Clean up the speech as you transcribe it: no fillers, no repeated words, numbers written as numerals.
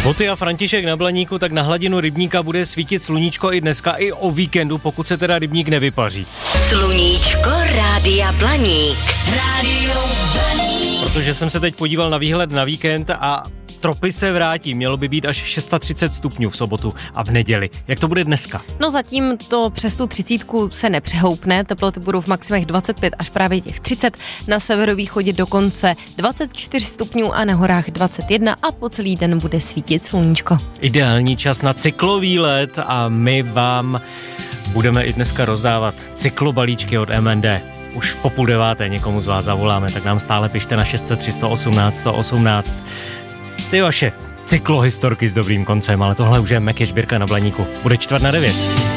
Boty a František na Blaníku, tak na hladinu rybníka bude svítit sluníčko i dneska, i o víkendu, pokud se teda rybník nevypaří. Sluníčko Rádia Blaník. Rádio Blaník. Protože jsem se teď podíval na výhled na víkend a tropy se vrátí. Mělo by být až 630 stupňů v sobotu a v neděli. Jak to bude dneska? No zatím to přes tu 30 se nepřehoupne. Teploty budou v maximech 25 až právě těch 30. Na severovýchodě dokonce 24 stupňů a na horách 21 a po celý den bude svítit sluníčko. Ideální čas na cyklovýlet a my vám budeme i dneska rozdávat cyklobalíčky od MND. Už po 8:30 někomu z vás zavoláme, tak nám stále pište na 603 118 118. Ty vaše cyklohistorky s dobrým koncem, ale tohle už je Meky Šbírka na Blaníku. Bude 8:45.